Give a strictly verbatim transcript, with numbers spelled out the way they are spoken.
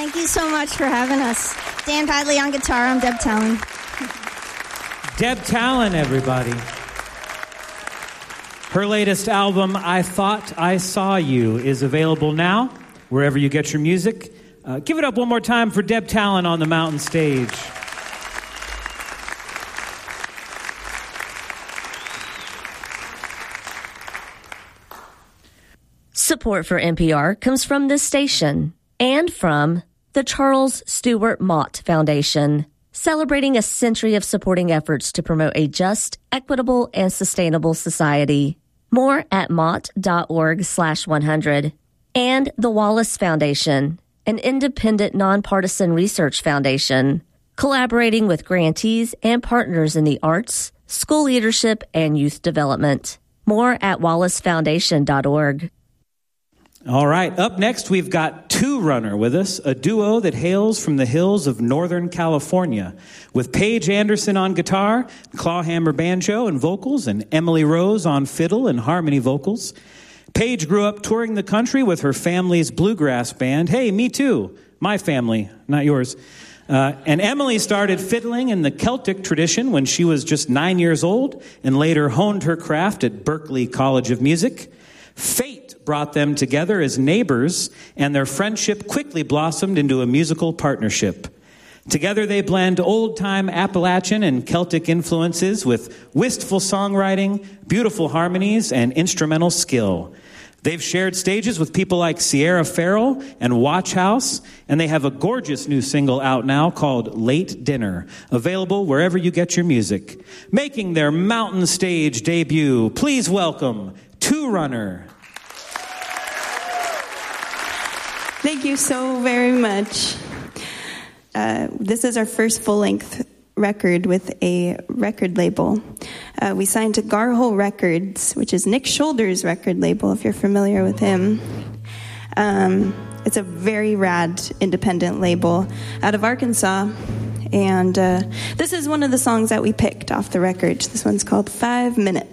Thank you so much for having us. Dan Padley on guitar. I'm Deb Talon. Deb Talon, everybody. Her latest album, I Thought I Saw You, is available now wherever you get your music. Uh, give it up one more time for Deb Talon on the mountain stage. Support for N P R comes from this station and from the Charles Stewart Mott Foundation, celebrating a century of supporting efforts to promote a just, equitable, and sustainable society. More at mott.org slash 100. And the Wallace Foundation, an independent, nonpartisan research foundation, collaborating with grantees and partners in the arts, school leadership, and youth development. More at wallace foundation dot org. All right, up next we've got Two Runner with us, a duo that hails from the hills of Northern California, with Paige Anderson on guitar, clawhammer banjo and vocals, and Emily Rose on fiddle and harmony vocals. Paige grew up touring the country with her family's bluegrass band. Hey, me too. My family, not yours. Uh, and Emily started fiddling in the Celtic tradition when she was just nine years old and later honed her craft at Berklee College of Music. Fate brought them together as neighbors, and their friendship quickly blossomed into a musical partnership. Together they blend old-time Appalachian and Celtic influences with wistful songwriting, beautiful harmonies, and instrumental skill. They've shared stages with people like Sierra Farrell and Watch House, and they have a gorgeous new single out now called Late Dinner, available wherever you get your music. Making their mountain stage debut, please welcome Two Runner. Thank you so very much. Uh, this is our first full-length record with a record label. Uh, we signed to Garhole Records, which is Nick Shoulder's record label, if you're familiar with him. Um, it's a very rad independent label out of Arkansas. And uh, this is one of the songs that we picked off the record. This one's called Five Minutes.